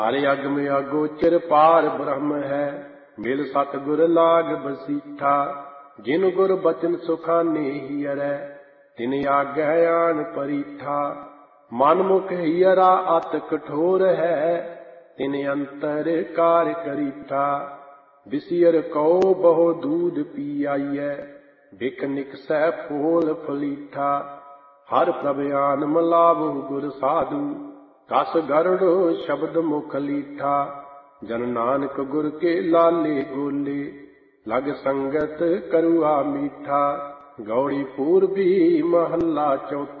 हर अगम अगोचर पार ब्रह्म है, मिल सतगुर लाग बसीठा। जिन गुर बचन सुखाने हियरै, तिन आज्ञा आन परीठा। मन मुख हियरा अत कठोर है, तिन अंतर कार करीठा। बिसियर कौ बहु दूध पी आइयै, बिक निकसै फूल फलीठा। हर प्रभ आन मलावु गुर साधु, कस गरुड़ शब्द मुख लीठा। जन नानक गुर के लाले गोले, लग संगत करुआ मीठा। गौड़ी पूर्वी महला चौथा।